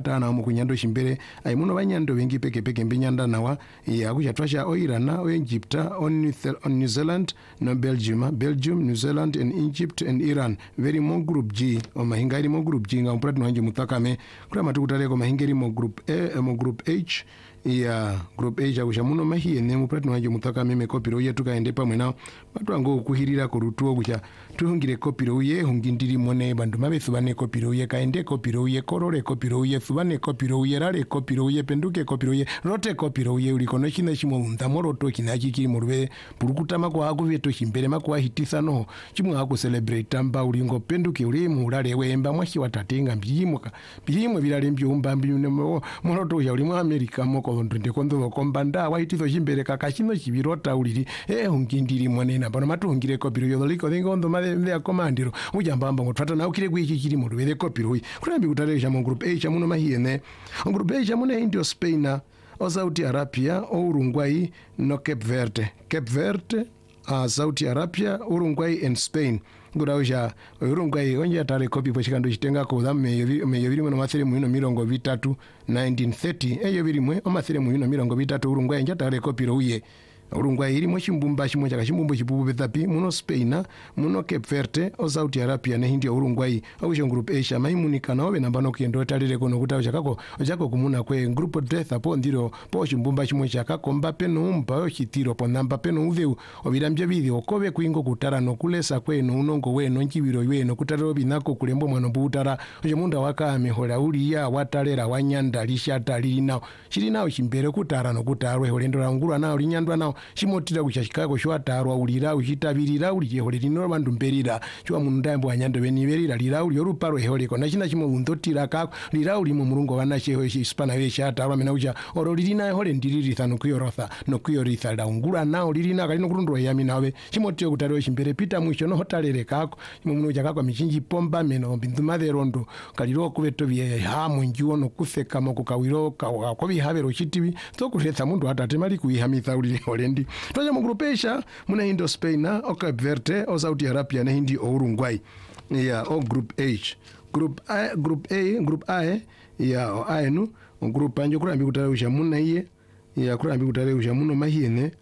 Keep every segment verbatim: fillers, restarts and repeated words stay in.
kutana mu kunyando shimbere ai muno banyando bengi peke peke mbinyanda nawa ya kucha twasha o Irana o Egypt on New Zealand no Belgium Belgium New Zealand and Egypt and Iran very mo group G o mahingari mo group G nga mprat wanje mutakame kura matukutale ko mahingari mo group A mo group H ya group H akusha muno mahiyene mprat wanje mutakame me kopiro ye tukaende pamwe na batu ango kuhirira kurutuo kucha tuhungire kopiro ye hungindiri mone bandu mabe subane kopiro ye kaende kopiro ye korore kopiro ye subane kopiro ye rare kopiro ye penduke kopiro ye rote kopiro ye ulikono china chimo ndamoro to kinachi kiri murwe purukuta mako akuveto chimbere mako ahitisa no chimwe aku celebrate tamba ulingo penduke uli murare wemba mwashi watatenga mbimuka bilimwe bilale mbyumba mbino moroto ya ulimu America moko ndende kondo kombanda waitizo chimbere kakashino chibirota uliri eh hungindiri mone na bano matungire kopiro yo liko ngondo made ya komandiro ujambamba ngotata na ukire kwichi kiri murwe kopiro kurambi kutalesha mu group H muno mahiyene group H muno India Spain o Saudi Arabia o Uruguay no Cape Verde Cape Verde a Saudi Arabia Uruguay and Spain ngurausha Uruguay onje atare kopi pochikando chitenga ko da meyo meyo biri mu mathire mu mirongo vitatu nineteen thirty eyo biri mu amathire mu mirongo vitatu Uruguay nje atare kopi roye Uruguay iri mu chimbumba chimwe chaka chimbumbo chipupu betapi muno Spain muno Cape Verde o Saudi Arabia ne India Uruguay akusho group Asia maimunika nawe nambano kiendo talire kono kutawo chakako chako kumuna kwe group death apo ndiro po chimbumba chimwe chakako Mbappe no mpa chitiro po Mbappe no uveu obirambye bidi okobe kuingo kutara no kulesa kwenu unongo weno nchibiro weno kutariro binako kulembo mwana butara oje munda waka amehola uli ya watalera wanyanda lishatali nao chiri nao chimbere kutara no kutarwe holendora ngurwa nao linyandwa nao chimotira kuchashikako shwatarwa ulira uchitabirira ulijeho lino bandu mberira chwa mundambo anyando beniberira lira uli oruparo eholeko nachina chimo undotira kako lira uli mu murungo banasheho hispana beshatarwa mena uja oro lirina ehole ndiririsa no kuyorotha no kuyorisa la ngura nao lirina kalino kurundwa yami nawe chimotira kutarwa chimbere pita mwisho no hotalere kako chimo munuja kako michinji pomba meno bindumadhe rondo kaliro kubeto bye hamu njuo no kuseka mo kukawiro kwa kwa bihabero chitibi to kuretha mundu atatemali kuihamitha uli olendi toja mu group Asia muna Indo Spain o Cape Verde o Saudi Arabia na Hindi o Uruguay ya o group H group A group A group A ya o aenu o group anjo kurambi kutarusha muna iye ya kurambi kutarusha muno mahiyene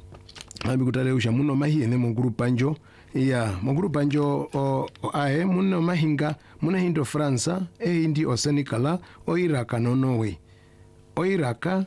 ambi kutarusha muno mahiyene mu group anjo ya mu group anjo o, o A muno mahinga muna Indo France e Hindi o Senegal o Iraq no Norway o Iraq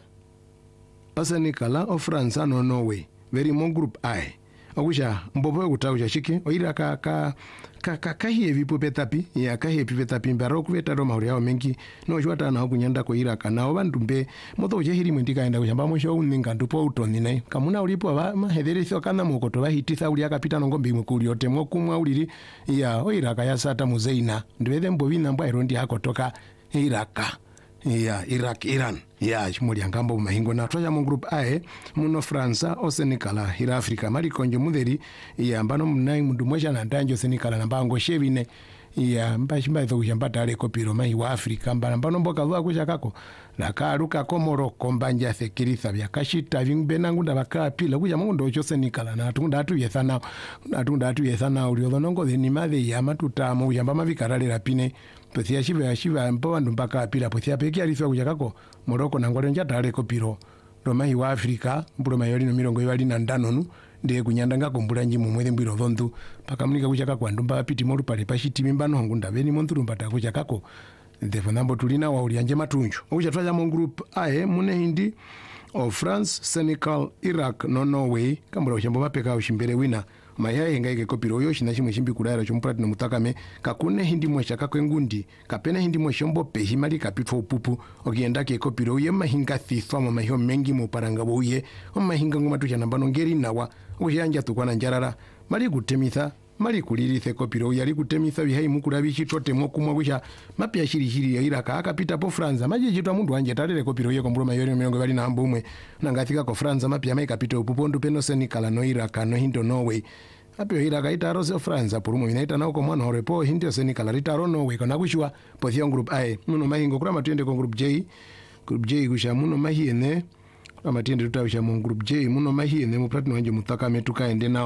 o Senegal o France no Norway very mo group I okusha mbobo kutausha shiki oira ka ka ka ka ka hivi popetapi ya ka hivi popetapi mbaro kuveta ro mauri yao mengi no chwata na kunyanda ko ira kana obandu mbe moto je hiri mwindika enda kushamba mosho uninga ndupo utoni nai kamuna ulipo ba mahedereso kana mukoto bahitisa uli akapita no ngombe mukuli otemwo kumwa uliri ya oira ka yasata muzeina ndwede mbovina mbwa irondi hakotoka iraka ya Iraq Iran ya chimuli angambo mahingo na toja mu group A muno France o Senegal hira Africa mali konje mudheri ya mbano mnai mundu mmoja na ndanjo Senegal na mbango shevine ya mbashimba izo kushambata ale kopiro mai wa Africa mbana mbano mboka zwa kushakako la karuka komoro kombanja sekirisa bya kashita vingbe ngunda baka pila kuja mungu ndo Senegal na tunda atu yesana na tunda atu yesana ulio nongo ni madhe ya matuta mu yamba mavikarale rapine posia shiva shiva mpo ndo mpaka pila posia peki alifwa kujakako Morocco na ngore njata ale kopiro romai wa Africa mbulo mayoli no mirongo yali na ndanonu ndiye kunyanda ngako mbulanji mu mwezi mbiro dhondu paka mnika kuchaka kwa ndumba piti moru pale pashiti mimbano ngunda beni monturu mbata kuchakako ndefo nambo tulina wa ulianje matunjo okuchatwaja mu group A mune Hindi o France Senegal Iraq no Norway kambula uchambo mapeka ushimbere wina mayaye ngaike kopiro yoshi na chimwe chimbi kudara chompurati no mutakame kakune Hindi mwesha kakwe ngundi kapena Hindi mweshombo pehimali kapitwa upupu okienda ke kopiro ye mahinga thifwa mwa mahio mengi mu parangabo uye o mahinga ngumatucha nambano ngeri nawa uyanja tukwana njarara mali kutemitha mali kulirithe kopiro yali kutemitha bihai mukurabi chitote mokumwa kusha mapya shiri shiri ya Iraka akapita po France maji chitwa mundu anje talele kopiro ye kombuloma yori mirongo bali na mbumwe nangathika ko France mapya mai kapita upupondu peno Senegal no Iraka no Hindo Norway apyo Iraka itaro se France purumo inaita nako mwana horepo Hindo Senegal itaro Norway kana kushwa pothio group A muno mahingo kura matende ko group J group J kusha muno mahiene amatende tutawisha mu group J muno mahiene mu platinum anje mutaka metuka ende nao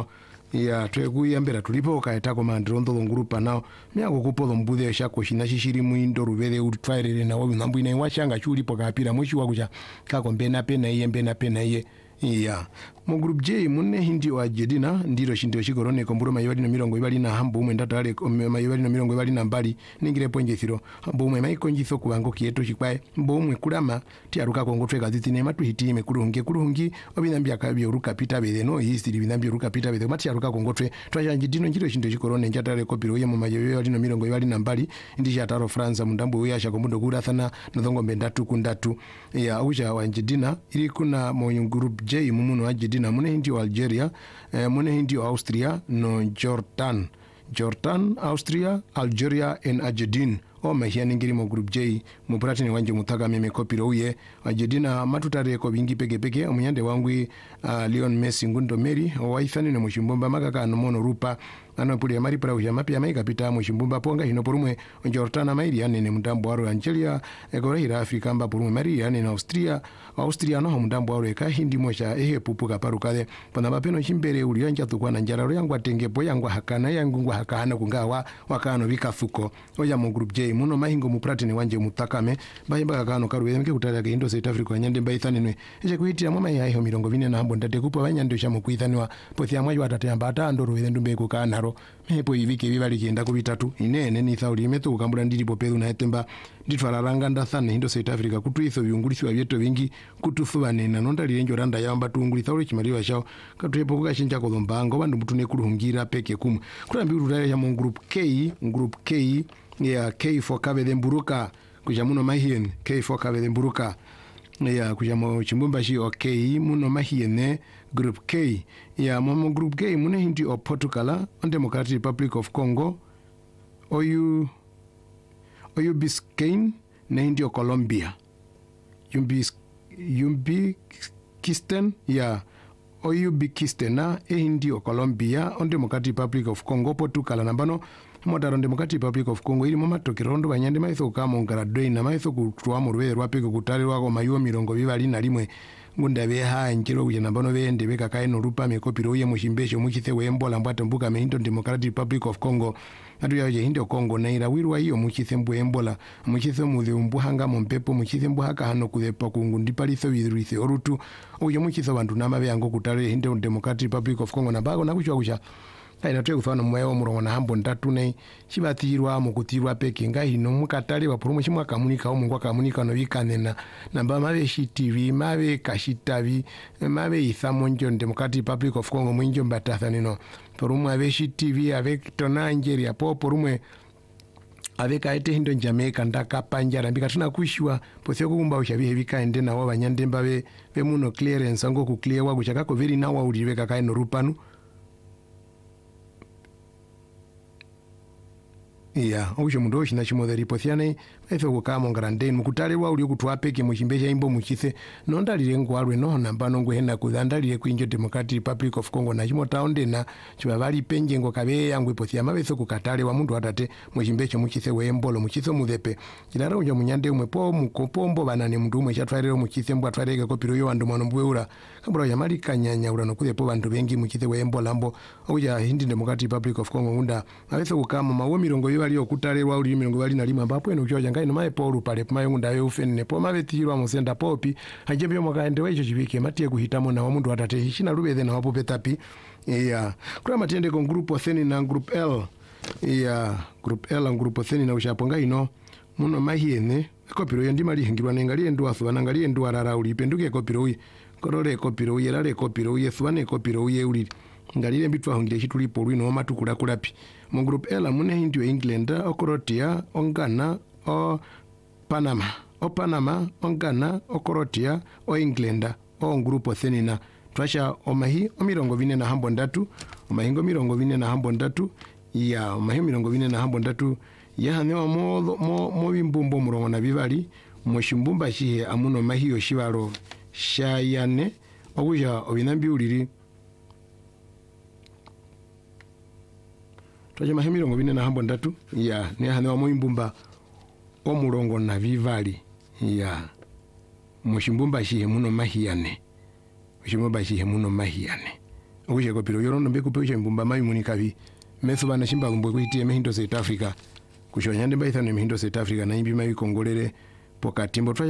ya twekuyambira tulipo kaetako mandirondo longurupa nao miako kupolo mbudhe shako shina shishiri muindo ruvere utwairere nawo binambu ina washanga chulipo kapira mwishi wakucha kako mbena pena iye mbena pena iye ya mu group J munne hindi wa jedina ndiro shindiro shikorone komburo mayibali na mirongo ibali na hambo umwe ndatale mayibali na mirongo ibali na mbali ningire ponje thiro hambo umwe mai konjitho kubango kieto shikwae mbo umwe kulama tiaruka kongo tweka zitine matu hitime kulungi kulungi obinambya kabye uruka pita bede no history binambya uruka pita bede mati aruka kongo twe twajanje dino ndiro shindiro shikorone njatale kopiro ye mu mayibali na mirongo ibali na mbali ndi jataro France mundambo uya shakomundo kurathana nodongo mbendatu kundatu ya uja wa jedina ili kuna mo group J mumuno wa jedina mune hindi wa Algeria eh, mune hindi wa Austria no Jordan Jordan Austria Algeria en Ajedin o mahia ngiri mo group J mu pratini wanje mutaka meme kopiro uye Ajedina matutare ko bingi peke peke omunyande wangu uh, Leon Messi ngundo Mary waithani no mushimbomba makaka no mono rupa ano puli mari para uja mapya mai kapita mushimbomba ponga hino porumwe Jordan mairi ane ne mundambo waro Algeria egorira Afrika mba porumwe mari ane na Austria Austria no mundambo waro eka hindi mocha ehe pupuka parukade pana mapeno chimbere uli yanja tukwana njara yangu atengepo yangu hakana yangu hakana kungawa wakano vikafuko oya mu group J muno mahingo mu pratini wanje mutakame bayimba kano karuwe mke kutala ke indo South Africa nyande mbaithanwe eje kuitira mama ya hiyo mirongo vine na hambo ndate kupa banyande sha mu kuithanwa pothi amwaji watatamba atando ruwe ndumbe kukanaro mepo ivike bibali kienda ku bitatu inene ni thauri meto kukambura ndilipo pedu na etemba nditwalaranga ndathane indo South Africa kutuitho byungulisiwa byeto bingi kutufubane na nonda lirenjo randa yamba tunguli thauri chimaliwa shao katuepo kukashinja ko lombango bandu mutune kulungira peke kumu kurambi urutale ya mu group K group K ya K for Kabede Mburuka kuja muno mahien K for Kabede Mburuka ya kuja mo chimbumba shi okay muno mahien group K ya mo group K mune hindi o Portugal on Democratic Republic of Congo oyu oyu Biscayne na hindi o Colombia yumbi yumbi Kisten ya oyu Bikisten na e hindi o Colombia on Democratic Republic of Congo Portugal nambano modaro Democratic Republic of Congo ili mama tokirondo banyande maitho kama ngaradoi na maitho kutwa mu rwego rwapeke kutali rwako mayo mirongo bibali na limwe ngunda beha njiro kuja nambano bende beka kaino rupa mekopiro ye mushimbesho mukithe wembola mbwata mbuka mehindo Democratic Republic of Congo atu yaje hindo Congo na ira wirwa hiyo mukithe mbwembola mukithe mudhe umbuhanga mumpepo mukithe mbuhaka hano kuthepa kungundi palitho wirithe orutu uyo mukithe bantu namabe yango kutali hindo Democratic Republic of Congo na bago na kuchwa kucha aina twe kufana mwayo murongo na hambo ndatu ne chibatirwa mukutirwa peke ngai no mukatale bapurumo chimwa kamunika o mungwa kamunika no bikanena namba mabe shi T V mabe kashitavi mabe ithamo njo Democratic Republic of Congo mwinjo mbatathani no purumo abe shi T V avec tona Nigeria po purumo aveka ete hindo Jamaica ndaka panjara mbika tuna kushwa posyo kumba ushabihe bikaende na wa banyande mbabe be muno clearance ngo ku clear wa kuchakako very nawa ulibeka kaino rupanu iya ojo mundo shina chimoderi pothiane efe kukamo ngarandeni mukutale wa uli kutwapeke muchimbesha imbo muchithe nondalire ngwarwe no nambano ngwena kudandalire kwinjo Democratic Republic of Congo na chimo taonde na chibabali penje ngo kabe yangu pothia mabeso kukatale wa mundu atate muchimbesha muchithe wembolo muchithe muthepe kilaro ojo munyande umwe po mukopombo banane mundu umwe chatwarero muchithe mbwa twarege kopiro yo wandu mwana mbweura kabura ya mali kanyanya urano kuthepo bantu bengi muchithe wembola mbo oja hindi Democratic Republic of Congo ngunda mabeso kukamo mawo mirongo bali okutale wa uli mirongo bali na lima ambapo eno kyoja ngai no mae polu pale mayo ngunda yo ufene po mabetirwa musenda popi ajembe yo mwakaende wecho chibike matie kuhitamo na wamundu atate hishina rubethe na wapo petapi ya kula matende kon grupo theni na group L ya group L na grupo theni na ushaponga ino muno mahiene kopiro yo ndimali hingirwa nengali ndo afu banangali ndo arara uli penduke kopiro uyi korore kopiro uyi rare kopiro uyi thwane kopiro uyi uli ngalile mbitwa hongile chitulipo lwino omatukula kulapi mu group L mune hindi wa England okorotia ongana o Panama o Panama ongana okorotia o England o grupo thenina twasha omahi o mirongo vine na hambo ndatu omahingo mirongo vine na hambo ndatu ya omahi mirongo vine na hambo ndatu ya hanewa mo mo mo bimbumbo murongo na bibali mo shimbumba shihe amuno mahiyo shibalo shayane okuja obinambi uliri twaje mahi mirongo vine na hambo ndatu ya ne hanewa mo imbumba o murongo na bibali ya mo shimbumba shihe muno mahiyane mo shimbumba shihe muno mahiyane okuche kopilo yorondo mbe kupe uche mbumba mai munikabi methu bana shimba mbwe kuitie mehindo South Africa kushonyande mbaithano mehindo South Africa na imbi mai kongolere pokatimbo